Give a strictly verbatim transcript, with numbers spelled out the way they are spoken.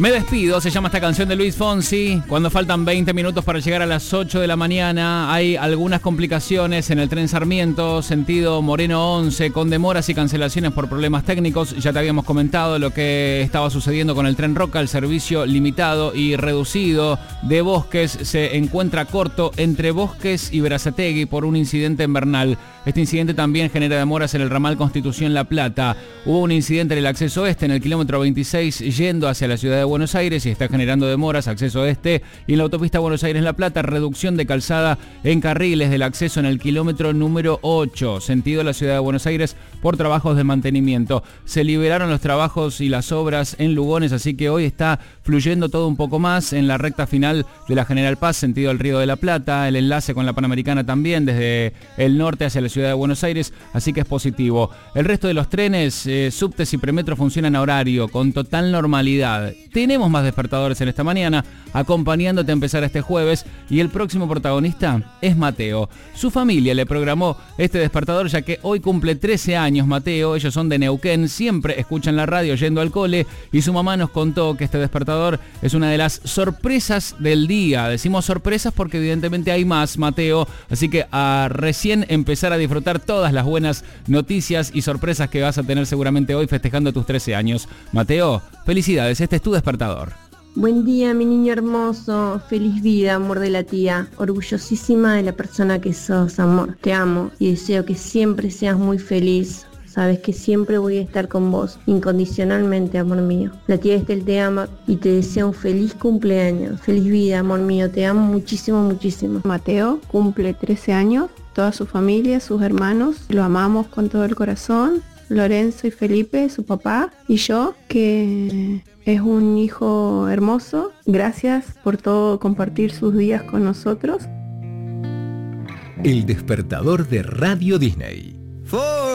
Me despido, se llama esta canción de Luis Fonsi. Cuando faltan veinte minutos para llegar a las ocho de la mañana, hay algunas complicaciones en el tren Sarmiento, sentido Moreno once, con demoras y cancelaciones por problemas técnicos. Ya te habíamos comentado lo que estaba sucediendo con el tren Roca. El servicio limitado y reducido de Bosques se encuentra corto entre Bosques y Berazategui por un incidente en Bernal. Este incidente también genera demoras en el ramal Constitución-La Plata. Hubo un incidente en el acceso este, en el kilómetro veintiséis, yendo hacia la ciudad de Buenos Aires, y está generando demoras, acceso este, y en la autopista Buenos Aires-La Plata, reducción de calzada en carriles del acceso en el kilómetro número ocho, sentido la ciudad de Buenos Aires, por trabajos de mantenimiento. Se liberaron los trabajos y las obras en Lugones, así que hoy está fluyendo todo un poco más en la recta final de la General Paz, sentido el Río de la Plata, el enlace con la Panamericana también, desde el norte hacia la ciudad de Buenos Aires, así que es positivo. El resto de los trenes, eh, subtes y premetro funcionan a horario, con total normalidad. Tenemos más despertadores en esta mañana, acompañándote a empezar este jueves, y el próximo protagonista es Mateo. Su familia le programó este despertador, ya que hoy cumple trece años Mateo. Ellos son de Neuquén, siempre escuchan la radio yendo al cole, y su mamá nos contó que este despertador es una de las sorpresas del día. Decimos sorpresas porque evidentemente hay más, Mateo, así que a recién empezar a disfrutar todas las buenas noticias y sorpresas que vas a tener seguramente hoy festejando tus trece años. Mateo, felicidades, este es tu despertador. Buen día, mi niño hermoso, feliz vida, amor de la tía, orgullosísima de la persona que sos, amor. Te amo y deseo que siempre seas muy feliz. Sabes que siempre voy a estar con vos, incondicionalmente, amor mío. La tía Estel te ama y te desea un feliz cumpleaños. Feliz vida, amor mío, te amo muchísimo, muchísimo. Mateo cumple trece años, toda su familia, sus hermanos, lo amamos con todo el corazón. Lorenzo y Felipe, su papá, y yo, que es un hijo hermoso. Gracias por todo, compartir sus días con nosotros. El despertador de Radio Disney.